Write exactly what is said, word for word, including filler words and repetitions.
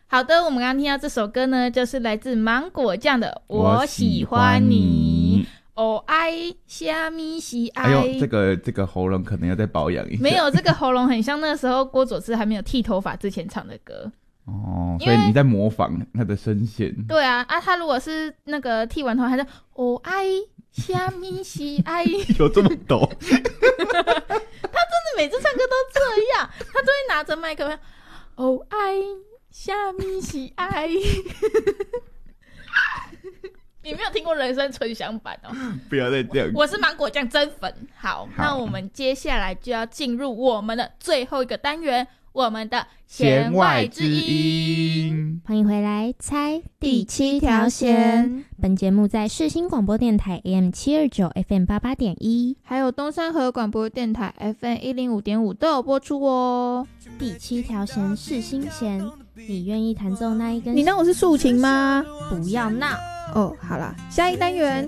好的，我们刚刚听到这首歌呢，就是来自芒果酱的我喜欢你。哦爱虾米喜爱。 哎呦，这个这个喉咙可能要再保养一下。 没有，这个喉咙很像那个时候郭佐治还没有剃头发之前唱的歌。 哦，所以你在模仿他的声线。 对啊，啊，他如果是那个剃完头，还是哦爱虾米喜爱。 有这么抖？ 他真的每次唱歌都这样，他都会拿着麦克风，哦爱虾米喜爱。你没有听过人生纯享版哦？ 不要再这样。 我是芒果酱真粉。好，好，那我们接下来就要进入我们的最后一个单元，我们的弦外之音。 欢迎回来，猜第七条弦。本节目在世新广播电台 A M 七二九 F M 八八点一， 还有东山河广播电台 F M 一零五点五都有播出哦。 第七条弦是心弦，你愿意弹奏那一根？ 你当我是竖琴吗？ 不要闹。 哦，好啦，下一单元